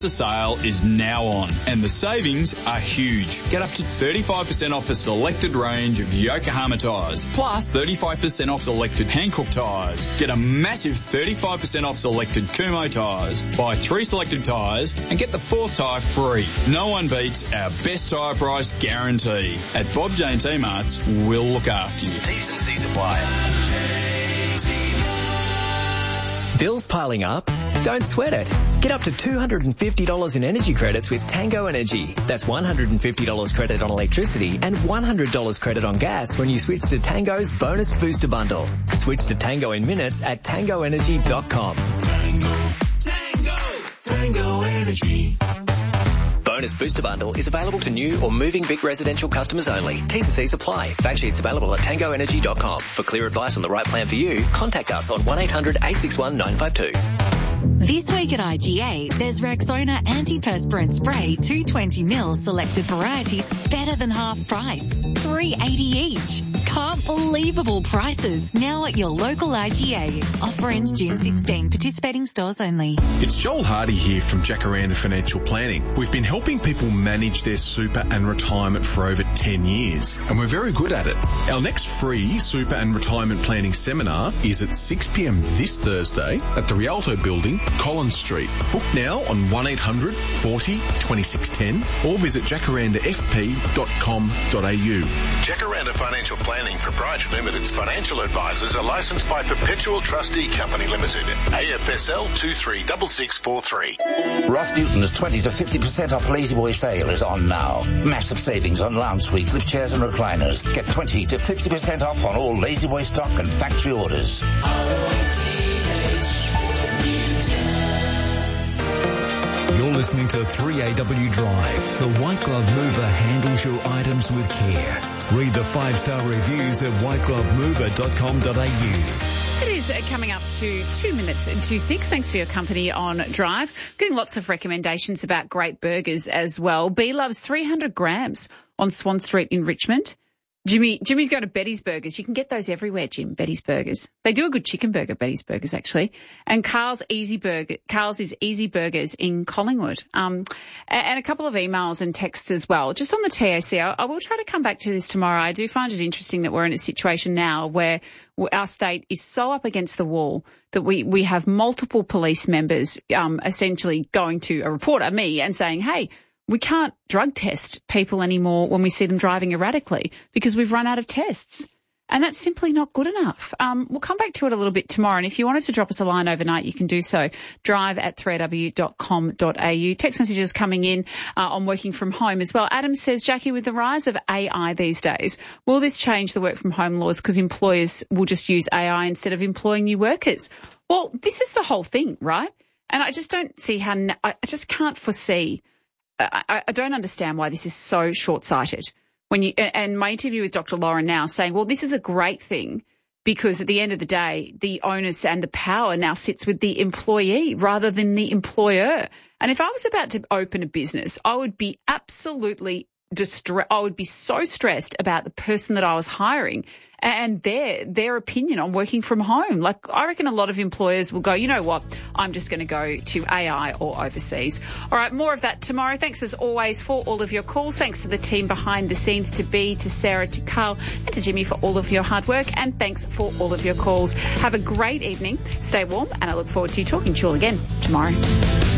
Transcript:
The sale is now on, and the savings are huge. Get up to 35% off a selected range of Yokohama tyres, plus 35% off selected Hankook tyres. Get a massive 35% off selected Kumho tyres. Buy 3 selected tyres and get the 4th tyre free. No one beats our best tyre price guarantee. At Bob Jane T-Marts, we'll look after you. T's and C's apply. Bills piling up? Don't sweat it. Get up to $250 in energy credits with Tango Energy. That's $150 credit on electricity and $100 credit on gas when you switch to Tango's Bonus Booster Bundle. Switch to Tango in minutes at tangoenergy.com. Tango Energy. Bonus Booster Bundle is available to new or moving big residential customers only. T's and C's apply. Fact sheets available at tangoenergy.com. For clear advice on the right plan for you, contact us on 1-800-861-952. This week at IGA, there's Rexona Antiperspirant Spray 220ml selected varieties better than half price. $3.80 each. Can't believable prices now at your local IGA. Offer ends June 16. Participating stores only. It's Joel Hardy here from Jacaranda Financial Planning. We've been helping people manage their super and retirement for over 10 years, and we're very good at it. Our next free super and retirement planning seminar is at 6 p.m. this Thursday at the Rialto Building, Collins Street. Book now on 1-800 40 2610 or visit jacarandafp.com.au. Jacaranda Financial Planning Proprietary Limited's financial advisors are licensed by Perpetual Trustee Company Limited, AFSL 236643. Ross Newton's 20 to 50% off Lazy Boy sale is on now. Massive savings on lounge suites, lift chairs and recliners. Get 20 to 50% off on all Lazy Boy stock and factory orders. You're listening to 3AW Drive. The White Glove Mover handles your items with care. Read the 5-star reviews at whiteglovemover.com.au. It is coming up to 2 minutes and 2:06. Thanks for your company on Drive. Getting lots of recommendations about great burgers as well. B loves 300 grams on Swan Street in Richmond. Jimmy's going to Betty's Burgers. You can get those everywhere, Jim, Betty's Burgers. They do a good chicken burger, Betty's Burgers, actually. And Carl's is Easy Burgers in Collingwood. And a couple of emails and texts as well. Just on the TAC, I will try to come back to this tomorrow. I do find it interesting that we're in a situation now where our state is so up against the wall that we have multiple police members essentially going to a reporter, me, and saying, hey, we can't drug test people anymore when we see them driving erratically because we've run out of tests. And that's simply not good enough. We'll come back to it a little bit tomorrow. And if you wanted to drop us a line overnight, you can do so. drive@3aw.com.au. Text messages coming in on working from home as well. Adam says, Jackie, with the rise of AI these days, will this change the work from home laws because employers will just use AI instead of employing new workers? Well, this is the whole thing, right? And I just don't see how I just can't foresee. I don't understand why this is so short-sighted. And my interview with Dr. Lauren now saying, well, this is a great thing because at the end of the day, the onus and the power now sits with the employee rather than the employer. And if I was about to open a business, I would be absolutely I would be so stressed about the person that I was hiring and their opinion on working from home. Like, I reckon a lot of employers will go, you know what, I'm just going to go to AI or overseas. All right, more of that tomorrow. Thanks as always for all of your calls. Thanks to the team behind the scenes, to B, to Sarah, to Carl, and to Jimmy for all of your hard work. And thanks for all of your calls. Have a great evening. Stay warm, and I look forward to talking to you all again tomorrow.